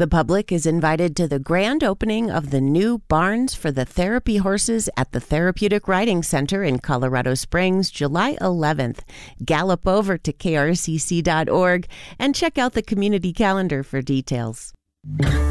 The public is invited to the grand opening of the new Barns for the Therapy Horses at the Therapeutic Riding Center in Colorado Springs, July 11th. Gallop over to krcc.org and check out the community calendar for details.